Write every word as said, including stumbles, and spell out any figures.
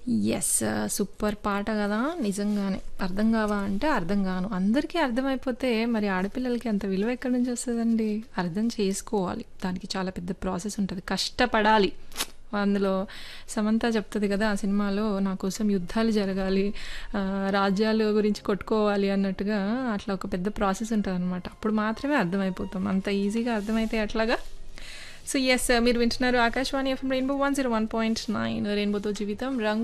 Yes. Super పాట గదా! నిజంగానే. అర్థం గావా అంటే అర్థం గాను. అందరికీ అర్థమైపోతే మరి ఆడపిల్లలకి అంత విలువ ఎక్కడి నుంచి వస్తదండి? అర్థం చేసుకోవాలి. దానికి చాలా పెద్ద ప్రాసెస్ ఉంటది. కష్టపడాలి. అందులో సమంత చెప్తది గదా! ఆ సినిమాలో నా కోసం యుద్ధాలు జరగాలి, ఆహ్, రాజ్యాల గురించి కొట్టుకోవాలి అన్నట్టుగా అట్లా ఒక పెద్ద ప్రాసెస్ ఉంటదనమాట. అప్పుడు మాత్రమే అర్థమైపోతాం. అంత ఈజీగా అర్థమైతే ఎట్లాగా? So, yes. మీరు వింటున్నారు Akashvani FM rainbow one zero one point nine రెయిన్బోతో జీవితం రంగు